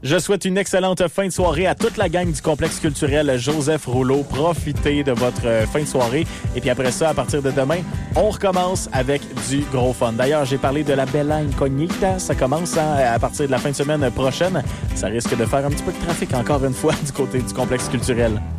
Je souhaite une excellente fin de soirée à toute la gang du complexe culturel Joseph Rouleau. Profitez de votre fin de soirée. Et puis après ça, à partir de demain, on recommence avec du gros fun. D'ailleurs, j'ai parlé de la Bella Incognita. Ça commence à partir de la fin de semaine prochaine. Ça risque de faire un petit peu de trafic encore une fois du côté du complexe culturel.